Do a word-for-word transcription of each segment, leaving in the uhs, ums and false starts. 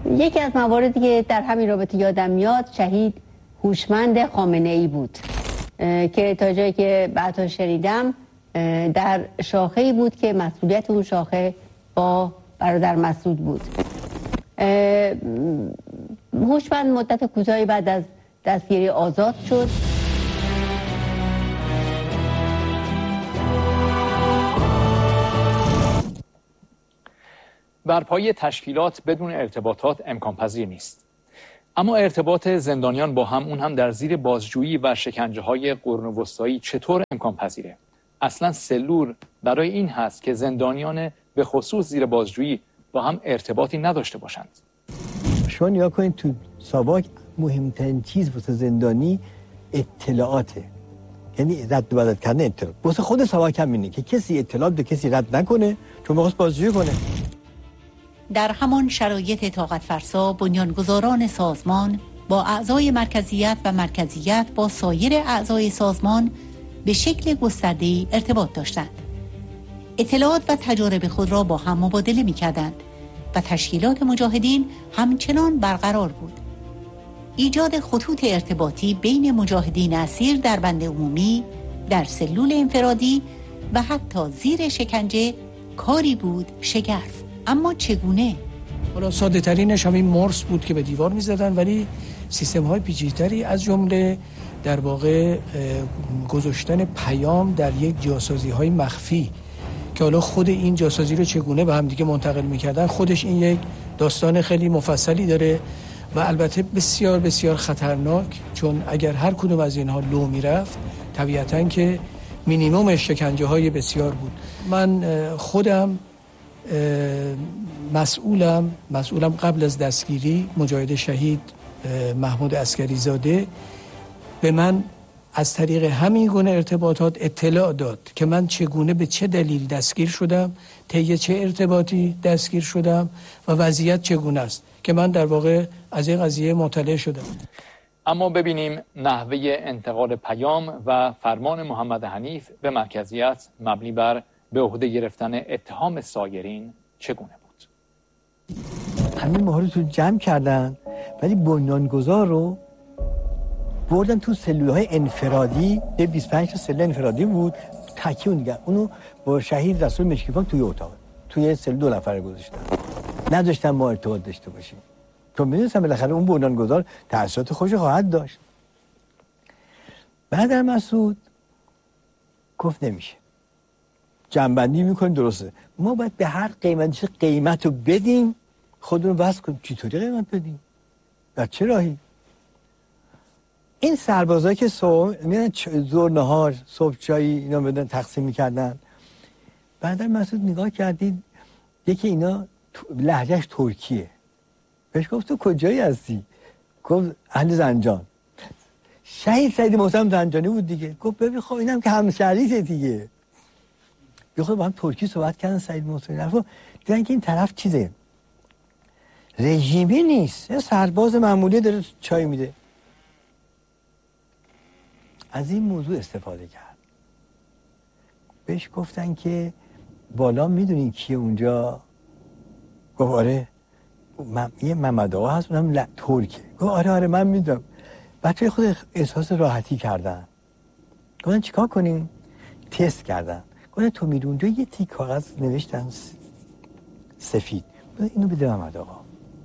یکی از مواردی که در همین رابطه یادم میاد شهید هوشمند خامنه‌ای بود که تا جایی که بعدا شنیدم در شاخه‌ای بود که مسئولیت اون شاخه با برادر مسعود بود. هوشمند مدت کوتاهی بعد از دستگیری آزاد شد. برپایی تشکیلات بدون ارتباطات امکان پذیر نیست. اما ارتباط زندانیان با هم، اون هم در زیر بازجویی و شکنجه های قرون وسطایی، چطور امکان پذیره؟ اصلا سلول برای این هست که زندانیان به خصوص زیر بازجویی با هم ارتباطی نداشته باشند. شما نگاه کنید تو ساواک مهمترین چیز واسه زندانی اطلاعاته، یعنی رد و بدل کردن اطلاعات. واسه خود ساواک هم اینه که کسی اطلاعات به کسی رد نکنه چون می‌خواست بازجویی کنه. در همان شرایط طاقت فرسا بنیانگذاران سازمان با اعضای مرکزیت و مرکزیت با سایر اعضای سازمان به شکل گسترده‌ای ارتباط داشتند. اطلاعات و تجارب خود را با هم مبادله می‌کردند و تشکیلات مجاهدین همچنان برقرار بود. ایجاد خطوط ارتباطی بین مجاهدین اسیر در بند عمومی، در سلول انفرادی و حتی زیر شکنجه کاری بود شگرف. اما چگونه؟ حالا ساده ترینش همین مرس بود که به دیوار می زدن، ولی سیستم های پیچیده‌تری از جمله در واقع گذاشتن پیام در یک جاسازی های مخفی که حالا خود این جاسازی رو چگونه به هم دیگه منتقل می کردن، خودش این یک داستان خیلی مفصلی داره و البته بسیار بسیار خطرناک، چون اگر هر کدوم از اینها لو می رفت طبیعتاً که مینیمم شکنجه های بسیار بود. من خودم مسئولم مسئولم قبل از دستگیری مجاهد شهید محمود عسکری زاده به من از طریق همین گونه ارتباطات اطلاع داد که من چگونه به چه دلیل دستگیر شدم، طی چه ارتباطی دستگیر شدم و وضعیت چگونه است، که من در واقع از این قضیه مطلع شدم. اما ببینیم نحوه انتقال پیام و فرمان محمد حنیف به مرکزیت مبنی بر به عهده گرفتن اتهام سایرین چگونه بود. همین ماها رو تو جمع کردن، ولی بنیانگذار رو بردن تو سلول‌های انفرادی. یه بیست و پنج تا سلول انفرادی بود، تکی اون دیگه اونو با شهید رسول مشکیفان توی اتاق توی سلول دو نفره گذاشتن، نداشتن ما ارتباط داشته باشیم، چون می‌دونستم بالاخره اون بنیانگذار تأثیرات خوش خواهد داشت. بعد مسعود گفت نمیشه، جنبندی میکنیم درسته، ما باید به هر قیمتی قیمت رو بدیم، خودمون واسه کنیم. چطوری قیمت بدیم؟ در چه راهی؟ این سربازایی که صبح میرن ظهر نهار صبح چایی اینا بدن تقسیم میکردن، بعدا مسعود نگاه کردید یکی اینا لهجهش ترکیه، بهش گفت تو کجایی هستی؟ گفت اهل زنجان. شهید سعید محترم زنجانی بود دیگه. گفت ببین خب اینم که همشهریته دیگه. یه خود با هم ترکی صحبت کردن سعید محترم، دیدن که این طرف چیزه رژیمی نیست، یه سرباز معمولی داره چای میده. از این موضوع استفاده کرد. بهش گفتن که بالا میدونین کیه اونجا؟ گفت آره من... یه محمد آقا هست اونم ل... ترکه. گفت آره آره من میدونم. بچه خود احساس راحتی کردن. گفتن چیکار کنیم؟ تست کردن. گفتن تو میری اونجا یه تیک کاغذ نوشتن سفید، اینو بده محمد آقا.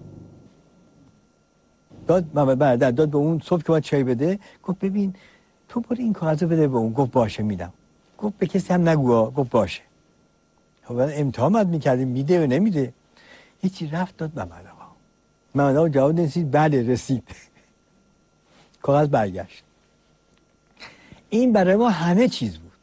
داد محمد برادر داد به اون صبح که باید چای بده، گفت ببین تو برو این کاغذو بده به اون. گفت باشه میدم. گفت به کسی هم نگو. گفت باشه. خب امتحان میکردیم میده و نمیده. هیچی، رفت داد محمد آقا. محمد آقا جواب نسید بله رسید. کاغذ برگشت. این برای ما همه چیز بود.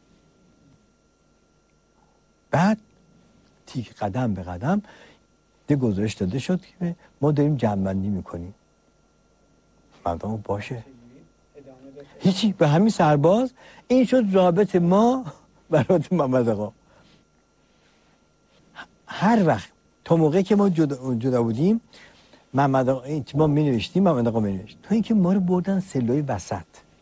بعد تیک قدم به قدم یه گزارش داده شد که ما داریم جمع‌بندی میکنیم. مردم باشه. هیچی، به همین سرباز این شد رابط ما برات محمد آقا. هر وقت تا موقعی که ما جدا, جدا بودیم محمد آقا این ما می نوشتیم محمد آقا می نوشت، تا اینکه ما رو بردن سلوی وسط.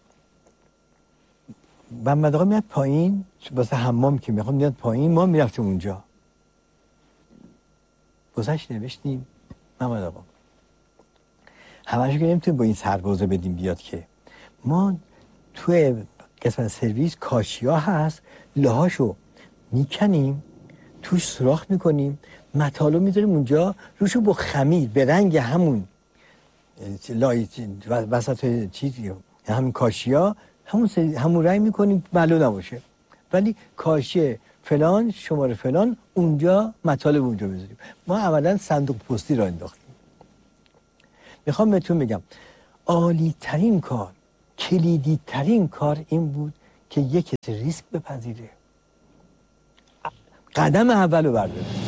محمد آقا میاد پایین واسه حمام که میخوام میاد پایین، ما میرفتیم اونجا. گذشت نوشتیم محمد آقا همش که نمیتونیم با این سربازه بدیم بیاد که ما توی قسمت سرویس کاشیا هست، لهاشو میکنیم، توش سوراخ میکنیم، متالو میذاریم اونجا، روشو با خمیر به رنگ همون لای وسط چیزی همون کاشیا همون همون رنگ میکنیم معلوم نباشه، ولی کاشی فلان شماره فلان اونجا مطالب اونجا بذاریم. ما اولا صندوق پستی را انداختیم. میخوام بهتون بگم عالی ترین کار، کلیدی ترین کار این بود که یک کسی ریسک بپذیره، قدم اولو برداره.